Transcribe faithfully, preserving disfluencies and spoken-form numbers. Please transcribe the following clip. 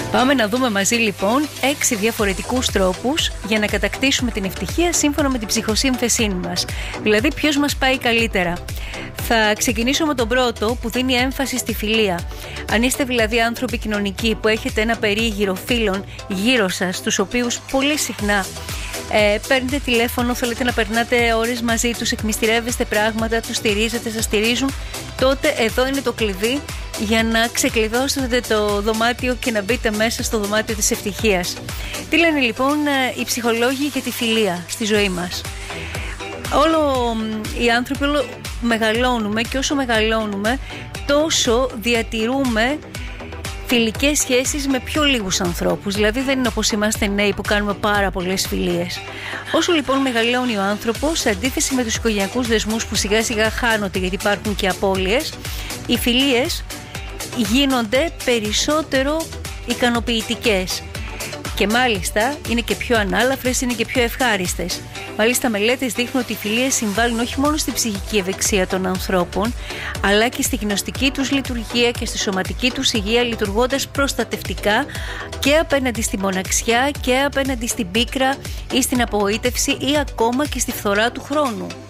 Πάμε να δούμε μαζί λοιπόν έξι διαφορετικούς τρόπους για να κατακτήσουμε την ευτυχία σύμφωνα με την ψυχοσύνθεσή μας. Δηλαδή ποιος μας πάει καλύτερα. Θα ξεκινήσω με τον πρώτο που δίνει έμφαση στη φιλία. Αν είστε δηλαδή άνθρωποι κοινωνικοί που έχετε ένα περίγυρο φίλων γύρω σας, τους οποίους πολύ συχνά ε, παίρνετε τηλέφωνο, θέλετε να περνάτε ώρες μαζί τους, εκμυστηρεύεστε πράγματα, τους στηρίζετε, σας στηρίζουν, τότε εδώ είναι το κλειδί για να ξεκλειδώσετε το δωμάτιο και να μπείτε μέσα στο δωμάτιο της ευτυχίας. Τι λένε λοιπόν οι ψυχολόγοι για τη φιλία στη ζωή μας. Όλο οι άνθρωποι όλο μεγαλώνουμε και όσο μεγαλώνουμε τόσο διατηρούμε φιλικές σχέσεις με πιο λίγους ανθρώπους. Δηλαδή δεν είναι όπως είμαστε νέοι που κάνουμε πάρα πολλές φιλίες. Όσο λοιπόν μεγαλώνει ο άνθρωπος, σε αντίθεση με τους οικογενειακούς δεσμούς που σιγά σιγά χάνονται γιατί υπάρχουν και απώλειες, οι φιλίες γίνονται περισσότερο ικανοποιητικές. Και μάλιστα είναι και πιο ανάλαφρες, είναι και πιο ευχάριστες. Μάλιστα μελέτες δείχνουν ότι οι φιλίες συμβάλλουν όχι μόνο στην ψυχική ευεξία των ανθρώπων, αλλά και στη γνωστική τους λειτουργία και στη σωματική τους υγεία, λειτουργώντας προστατευτικά και απέναντι στη μοναξιά και απέναντι στην πίκρα ή στην απογοήτευση ή ακόμα και στη φθορά του χρόνου.